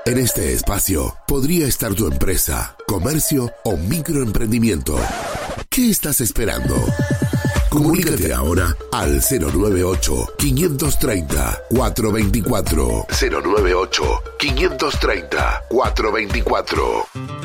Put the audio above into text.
En este espacio podría estar tu empresa, comercio o microemprendimiento. ¿Qué estás esperando? Comunícate ahora al 098-530-424. 098-530-424.